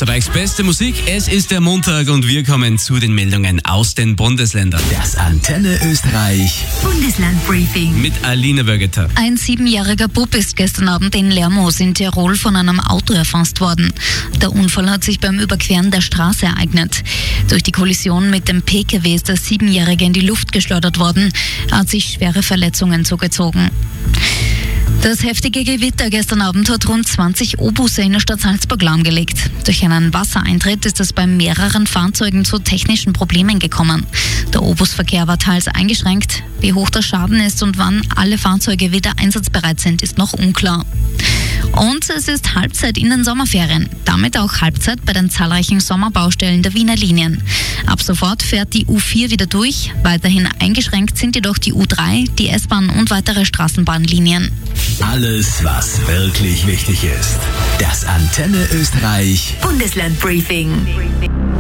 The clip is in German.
Österreichs beste Musik. Es ist der Montag und wir kommen zu den Meldungen aus den Bundesländern. Das Antenne Österreich Bundeslandbriefing Mit Alina Wögeter. Ein 7-jähriger Bub ist gestern Abend in Lermoos in Tirol von einem Auto erfasst worden. Der Unfall hat sich beim Überqueren der Straße ereignet. Durch die Kollision mit dem PKW ist der 7-Jährige in die Luft geschleudert worden. Er hat sich schwere Verletzungen zugezogen. Das heftige Gewitter gestern Abend hat rund 20 O-Busse in der Stadt Salzburg lahmgelegt. Durch einen Wassereintritt ist es bei mehreren Fahrzeugen zu technischen Problemen gekommen. Der O-Bus-Verkehr war teils eingeschränkt. Wie hoch der Schaden ist und wann alle Fahrzeuge wieder einsatzbereit sind, ist noch unklar. Und es ist Halbzeit in den Sommerferien. Damit auch Halbzeit bei den zahlreichen Sommerbaustellen der Wiener Linien. Ab sofort fährt die U4 wieder durch. Weiterhin eingeschränkt sind jedoch die U3, die S-Bahn und weitere Straßenbahnlinien. Alles, was wirklich wichtig ist. Das Antenne Österreich Bundeslandbriefing.